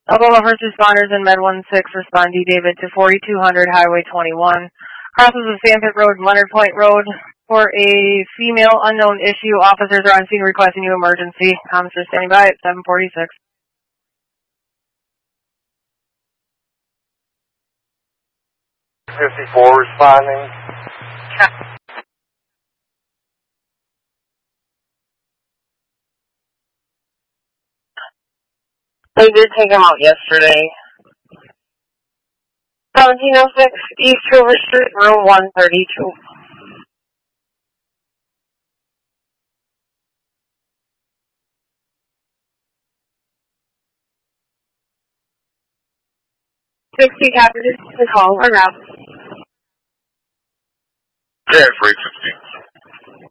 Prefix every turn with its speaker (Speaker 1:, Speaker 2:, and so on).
Speaker 1: Alabama first responders in Med 16 respond D. David to 4200 Highway 21. Crosses of Sandpit Road and Leonard Point Road for a female unknown issue. Officers are on scene requesting new emergency. Officers standing by at 746.
Speaker 2: Responding.
Speaker 1: They did take him out yesterday. 1706 East Hoover Street, room 132. Sixty copies. The call or out.
Speaker 2: Yeah, 316.